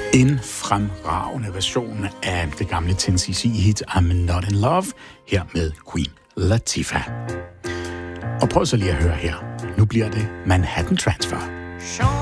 En fremragende version af det gamle 10cc-hit I'm Not In Love, her med Queen Latifah. Og prøv så lige at høre her. Nu bliver det Manhattan Transfer.